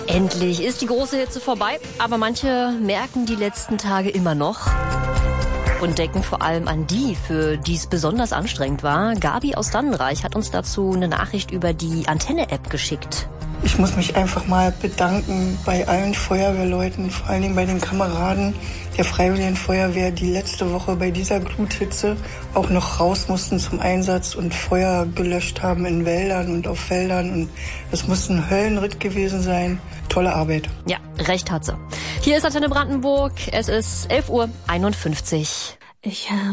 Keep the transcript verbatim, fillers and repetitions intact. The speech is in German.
Endlich ist die große Hitze vorbei, aber manche merken die letzten Tage immer noch und denken vor allem an die, für die es besonders anstrengend war. Gabi aus Dannenreich hat uns dazu eine Nachricht über die Antenne-App geschickt. Ich muss mich einfach mal bedanken bei allen Feuerwehrleuten, vor allen Dingen bei den Kameraden der Freiwilligen Feuerwehr, die letzte Woche bei dieser Gluthitze auch noch raus mussten zum Einsatz und Feuer gelöscht haben in Wäldern und auf Feldern. Und es muss ein Höllenritt gewesen sein. Tolle Arbeit. Ja, recht hat sie. Hier ist Antenne Brandenburg. Es ist elf Uhr einundfünfzig. Ich habe